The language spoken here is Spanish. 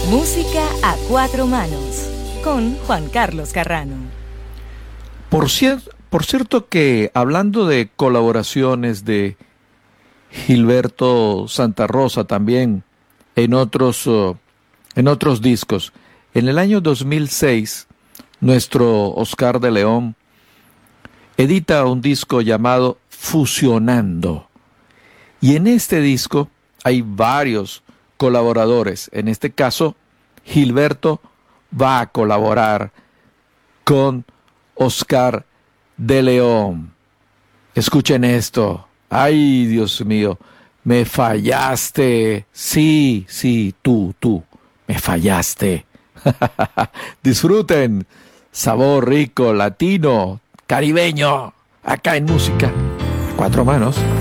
Música a cuatro manos con Juan Carlos Carrano. Por cierto que hablando de colaboraciones de Gilberto Santa Rosa también en otros discos, en el año 2006 nuestro Oscar de León edita un disco llamado Fusionando. Y en este disco hay varios colaboradores. En este caso, Gilberto va a colaborar con Oscar de León. Escuchen esto. Ay, Dios mío, me fallaste. Sí, tú, me fallaste. Disfruten. Sabor rico, latino, caribeño, acá en Música a Cuatro Manos.